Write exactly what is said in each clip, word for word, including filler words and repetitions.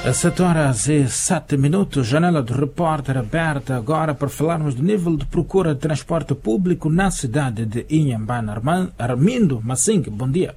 sete horas e sete minutos, janela do repórter aberta agora para falarmos do nível de procura de transporte público na cidade de Inhambane. Armindo Massing, bom dia.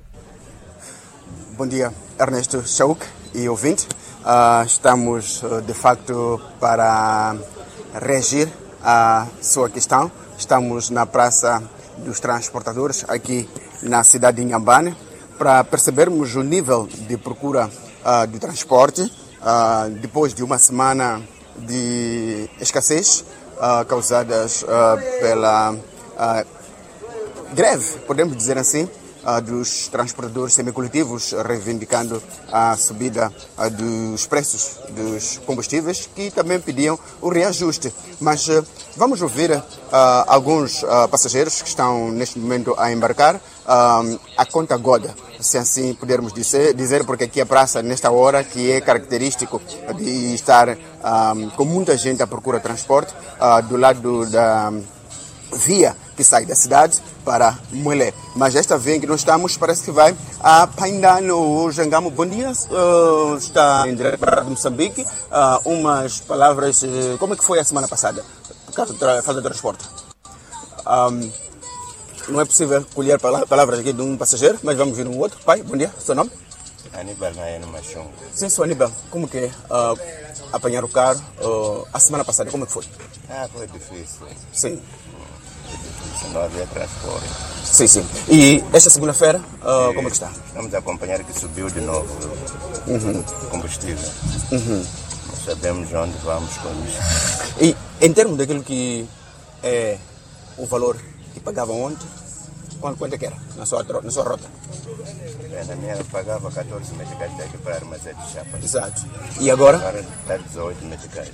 Bom dia, Ernesto Chauk e ouvinte. Uh, estamos, uh, de facto, para reagir à sua questão. Estamos na Praça dos Transportadores, aqui na cidade de Inhambane, para percebermos o nível de procura uh, do transporte. Uh, depois de uma semana de escassez uh, causadas uh, pela uh, greve, podemos dizer assim, uh, dos transportadores semicoletivos, reivindicando a subida uh, dos preços dos combustíveis, que também pediam o reajuste. Mas uh, vamos ouvir uh, alguns uh, passageiros que estão neste momento a embarcar uh, a conta goda, se assim pudermos dizer, dizer, porque aqui a praça, nesta hora, que é característico de estar um, com muita gente à procura de transporte, uh, do lado da via que sai da cidade para Moelé. Mas esta via em que nós estamos parece que vai a Paindano ou Jangamo. Bom dia, uh, está em direto para Moçambique. Uh, umas palavras, uh, como é que foi a semana passada, por causa da falta de transporte? Um, Não é possível colher palavras aqui de um passageiro, mas vamos ver um outro. Pai, bom dia, seu nome? Aníbal Naeno Machungo. Sim, sou Aníbal. Como que é uh, apanhar o carro uh, a semana passada? Como é que foi? Ah, foi difícil. Sim. Foi difícil, não havia transporte. Sim, sim. E esta segunda-feira, uh, como é que está? Estamos a acompanhar que subiu de novo Uhum. o combustível. Uhum. Não sabemos onde vamos com isso. E em termos daquilo que é o valor que pagavam ontem, quanto, quanto é que era na sua, na sua rota? É, na minha eu pagava catorze meticais daqui para Armazé de Chapa. Exato. E agora? Agora está dezoito meticais.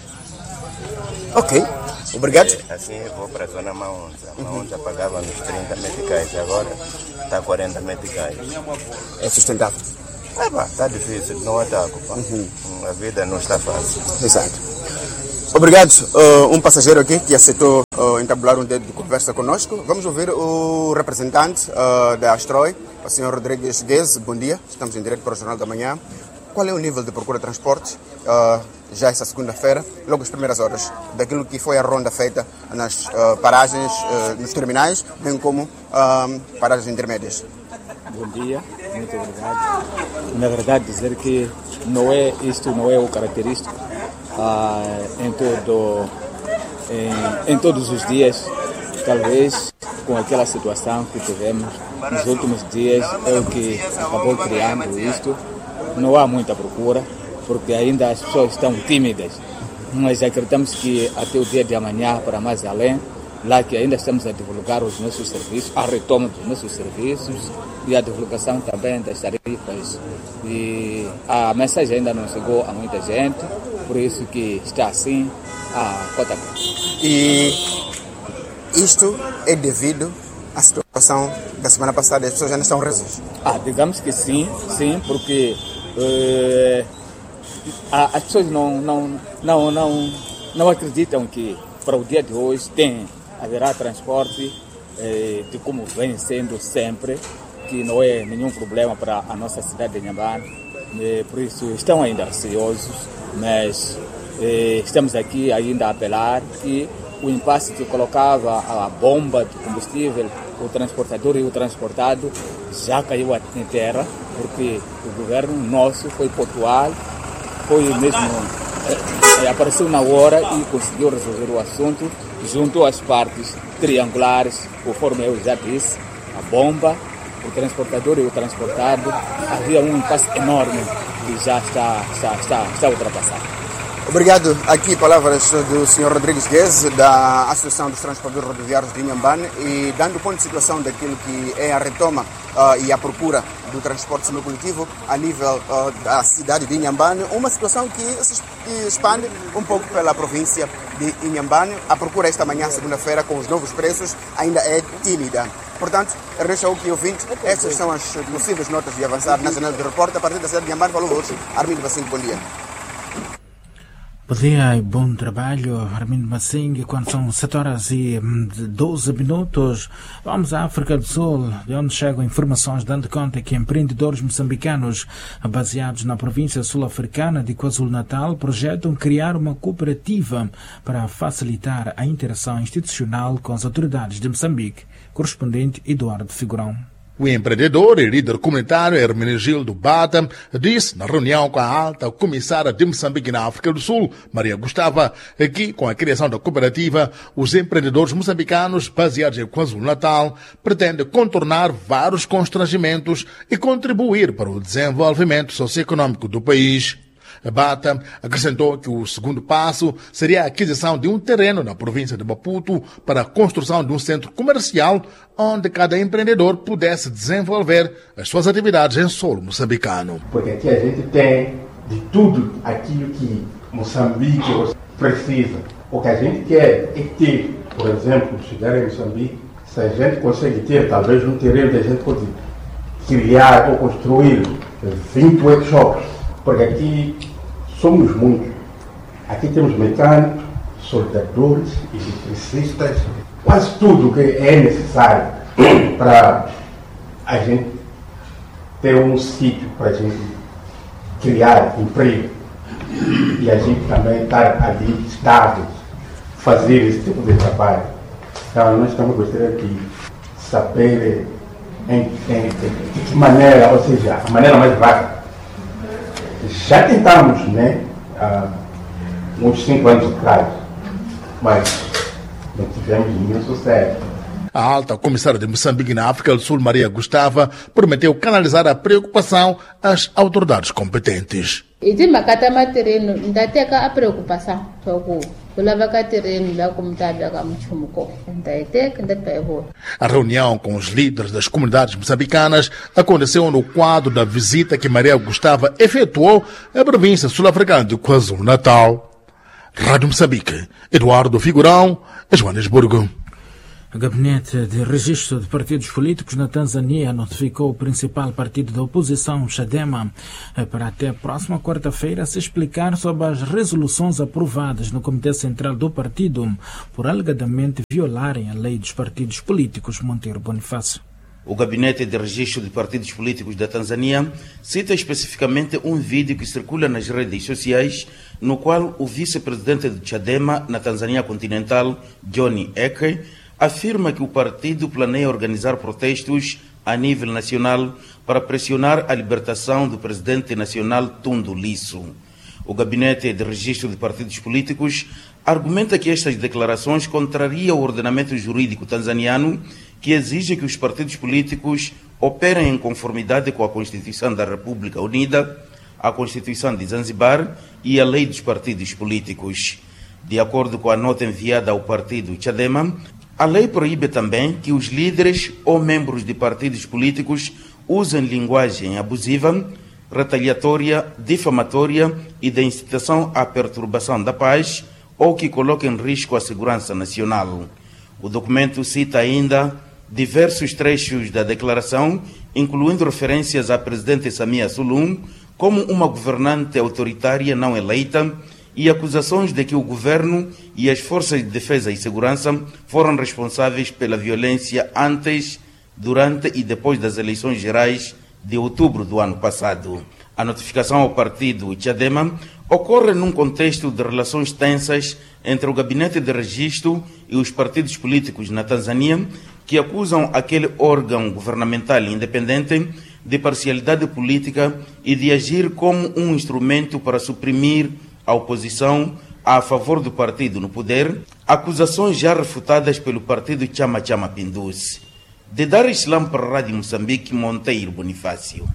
Ok, obrigado. É, assim eu vou para a zona Maonza. Maonza pagava nos trinta meticais, agora está quarenta meticais. É sustentável? É, pá, está difícil, não ataco. Pá. Uhum. A vida não está fácil. Exato. Obrigado. Uh, um passageiro aqui que aceitou uh, entabular um dedo de conversa conosco. Vamos ouvir o representante uh, da Astroi, o senhor Rodrigues Guez. Bom dia, estamos em direto para o Jornal da Manhã. Qual é o nível de procura de transporte uh, já essa segunda-feira, logo as primeiras horas, daquilo que foi a ronda feita nas uh, paragens, uh, nos terminais, bem como uh, paragens intermédias? Bom dia, muito obrigado. Na verdade, dizer que não é, isto não é o característico ah, em, todo, em, em todos os dias. Talvez com aquela situação que tivemos nos últimos dias é o que acabou criando isto. Não há muita procura, porque ainda as pessoas estão tímidas. Mas acreditamos que até o dia de amanhã, para mais além, lá que ainda estamos a divulgar os nossos serviços, a retoma dos nossos serviços e a divulgação também das tarifas. E a mensagem ainda não chegou a muita gente, por isso que está assim a cota. E isto é devido à situação da semana passada, as pessoas ainda estão rezas? Ah, digamos que sim, sim, porque eh, as pessoas não, não, não, não, não acreditam que para o dia de hoje tem haverá transporte eh, de como vem sendo sempre, que não é nenhum problema para a nossa cidade de Inhambane. Eh, por isso estão ainda ansiosos, mas eh, estamos aqui ainda a apelar que o impasse que colocava a bomba de combustível, o transportador e o transportado, já caiu em terra, porque o governo nosso foi pontual, foi mesmo, eh, apareceu na hora e conseguiu resolver o assunto, junto às partes triangulares, conforme eu já disse, a bomba, o transportador e o transportado. Havia um impasse enorme que já está, está, está, está ultrapassado. Obrigado. Aqui palavras do senhor Rodrigues Guez, da Associação dos Transportadores Rodoviários de Inhambane, e dando ponto de situação daquilo que é a retoma uh, e a procura do transporte semicoletivo a nível uh, da cidade de Inhambane, uma situação que se expande um pouco pela província de Inhambane. A procura esta manhã, segunda-feira, com os novos preços, ainda é tímida. Portanto, Ernesto Chauk e ouvinte, estas são as possíveis notas de avançar na janela de repórter. A partir da cidade de Inhambane, falou hoje Armindo Massing. Bom dia. Bom dia e bom trabalho, Armindo Massingue. Quando são sete horas e doze minutos, vamos à África do Sul, de onde chegam informações dando conta que empreendedores moçambicanos baseados na província sul-africana de KwaZulu-Natal projetam criar uma cooperativa para facilitar a interação institucional com as autoridades de Moçambique. Correspondente Eduardo Figurão. O empreendedor e líder comunitário Hermenegildo Bata disse na reunião com a alta comissária de Moçambique na África do Sul, Maria Gustava, que com a criação da cooperativa, os empreendedores moçambicanos baseados em KwaZulu-Natal pretendem contornar vários constrangimentos e contribuir para o desenvolvimento socioeconômico do país. Bata acrescentou que o segundo passo seria a aquisição de um terreno na província de Maputo para a construção de um centro comercial onde cada empreendedor pudesse desenvolver as suas atividades em solo moçambicano. Porque aqui a gente tem de tudo aquilo que Moçambique precisa. O que a gente quer é ter, por exemplo, chegar em Moçambique, se a gente consegue ter talvez um terreno, a gente pode criar ou construir vinte workshops, porque aqui somos muitos. Aqui temos mecânicos, soldadores, eletricistas, quase tudo que é necessário para a gente ter um sítio para a gente criar emprego e a gente também estar ali estável, fazer esse tipo de trabalho. Então nós estamos gostando de saber em, em, em, de que maneira, ou seja, a maneira mais rápida. Já tentamos, né, há uns cinco anos atrás, mas não tivemos nenhum sucesso. A alta comissária de Moçambique na África do Sul, Maria Gustava, prometeu canalizar a preocupação às autoridades competentes. E de macata terreno, ainda tem a preocupação. A reunião com os líderes das comunidades moçambicanas aconteceu no quadro da visita que Maria Gustava efetuou à província sul-africana de KwaZulu-Natal. Rádio Moçambique, Eduardo Figurão, Joanesburgo. O Gabinete de Registro de Partidos Políticos na Tanzânia notificou o principal partido da oposição, Chadema, para até a próxima quarta-feira se explicar sobre as resoluções aprovadas no Comitê Central do partido por alegadamente violarem a lei dos partidos políticos. Monteiro Bonifácio. O Gabinete de Registro de Partidos Políticos da Tanzânia cita especificamente um vídeo que circula nas redes sociais, no qual o vice-presidente de Chadema na Tanzânia continental, Johnny Heche, afirma que o partido planeia organizar protestos a nível nacional para pressionar a libertação do presidente nacional Tundu Lissu. O Gabinete de Registro de Partidos Políticos argumenta que estas declarações contrariam o ordenamento jurídico tanzaniano, que exige que os partidos políticos operem em conformidade com a Constituição da República Unida, a Constituição de Zanzibar e a Lei dos Partidos Políticos. De acordo com a nota enviada ao partido Chadema, a lei proíbe também que os líderes ou membros de partidos políticos usem linguagem abusiva, retaliatória, difamatória e de incitação à perturbação da paz ou que coloquem em risco a segurança nacional. O documento cita ainda diversos trechos da declaração, incluindo referências à presidente Samia Suluhu como uma governante autoritária não eleita e acusações de que o governo e as forças de defesa e segurança foram responsáveis pela violência antes, durante e depois das eleições gerais de outubro do ano passado. A notificação ao partido Chadema ocorre num contexto de relações tensas entre o Gabinete de Registro e os partidos políticos na Tanzânia, que acusam aquele órgão governamental independente de parcialidade política e de agir como um instrumento para suprimir a oposição a favor do partido no poder, acusações já refutadas pelo partido Chama Chama Pinduzi. De Dar Islam para a Rádio Moçambique, Monteiro Bonifácio.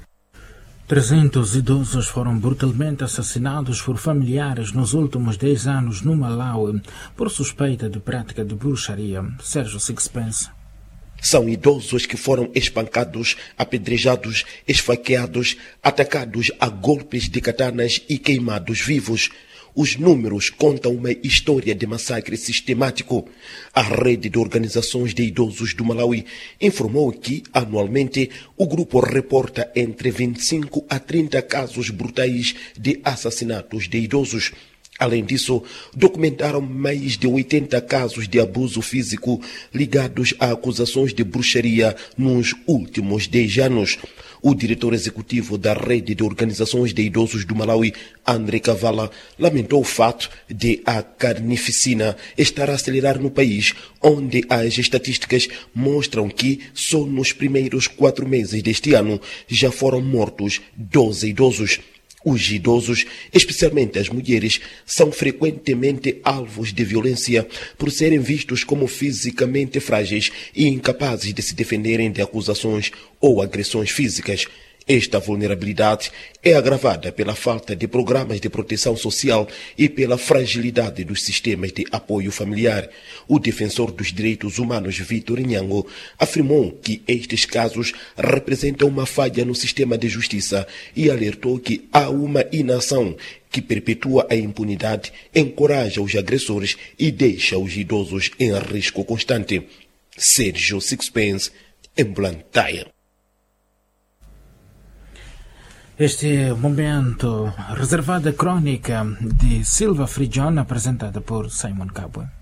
trezentos idosos foram brutalmente assassinados por familiares nos últimos dez anos no Malawi por suspeita de prática de bruxaria. Sérgio Sixpence. São idosos que foram espancados, apedrejados, esfaqueados, atacados a golpes de katanas e queimados vivos. Os números contam uma história de massacre sistemático. A rede de organizações de idosos do Malawi informou que, anualmente, o grupo reporta entre vinte e cinco a trinta casos brutais de assassinatos de idosos. Além disso, documentaram mais de oitenta casos de abuso físico ligados a acusações de bruxaria nos últimos dez anos. O diretor executivo da Rede de Organizações de Idosos do Malawi, André Kavala, lamentou o fato de a carnificina estar a acelerar no país, onde as estatísticas mostram que só nos primeiros quatro meses deste ano já foram mortos doze idosos. Os idosos, especialmente as mulheres, são frequentemente alvos de violência por serem vistos como fisicamente frágeis e incapazes de se defenderem de acusações ou agressões físicas. Esta vulnerabilidade é agravada pela falta de programas de proteção social e pela fragilidade dos sistemas de apoio familiar. O defensor dos direitos humanos, Vitor Nhango, afirmou que estes casos representam uma falha no sistema de justiça e alertou que há uma inação que perpetua a impunidade, encoraja os agressores e deixa os idosos em risco constante. Sérgio Sixpence, em Blantyre. Este momento reservado à crônica de Silva Frigione, apresentada por Simon Cabwe.